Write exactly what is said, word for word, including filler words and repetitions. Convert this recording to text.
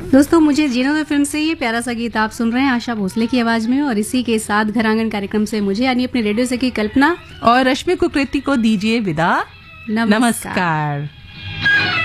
दोस्तों, मुझे जीना दो फिल्म से ये प्यारा सा गीत आप सुन रहे हैं आशा भोसले की आवाज में, और इसी के साथ घर आंगन कार्यक्रम से मुझे यानी अपने रेडियो से की कल्पना और रश्मि कुकरेती को दीजिए विदा। नमस्कार, नमस्कार।